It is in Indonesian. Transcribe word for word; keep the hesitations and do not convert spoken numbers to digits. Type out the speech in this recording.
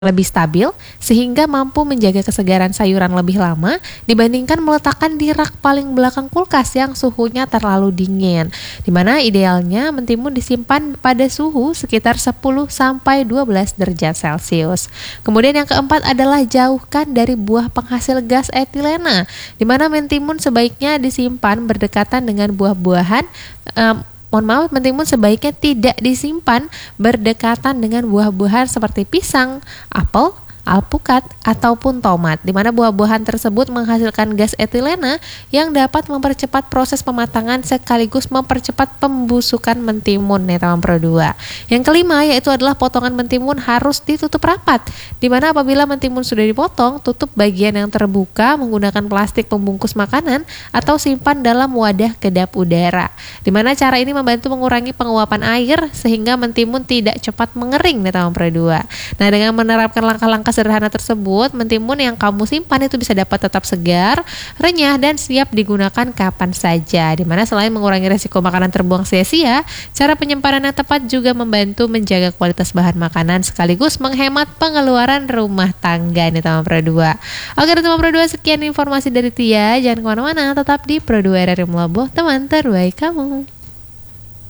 lebih stabil sehingga mampu menjaga kesegaran sayuran lebih lama dibandingkan meletakkan di rak paling belakang kulkas yang suhunya terlalu dingin. Dimana idealnya mentimun disimpan pada suhu sekitar sepuluh sampai dua belas derajat Celcius. Kemudian yang keempat adalah jauhkan dari buah penghasil gas etilena, dimana mentimun sebaiknya disimpan berdekatan dengan buah-buahan um, Mohon maaf, mentimun sebaiknya tidak disimpan berdekatan dengan buah-buahan seperti pisang, apel, alpukat, ataupun tomat, di mana buah-buahan tersebut menghasilkan gas etilena yang dapat mempercepat proses pematangan sekaligus mempercepat pembusukan mentimun nih teman Pro dua. Yang kelima yaitu adalah potongan mentimun harus ditutup rapat, di mana apabila mentimun sudah dipotong, tutup bagian yang terbuka menggunakan plastik pembungkus makanan atau simpan dalam wadah kedap udara, di mana cara ini membantu mengurangi penguapan air sehingga mentimun tidak cepat mengering nih teman Pro dua. Nah, dengan menerapkan langkah-langkah sederhana tersebut, mentimun yang kamu simpan itu bisa dapat tetap segar, renyah, dan siap digunakan kapan saja. Dimana selain mengurangi resiko makanan terbuang sia-sia, cara penyimpanan yang tepat juga membantu menjaga kualitas bahan makanan sekaligus menghemat pengeluaran rumah tangga nih teman Pro dua. Oke teman Pro dua, sekian informasi dari Tia. Jangan kemana-mana, tetap di Pro dua R R I Meloboh, teman terbaik kamu.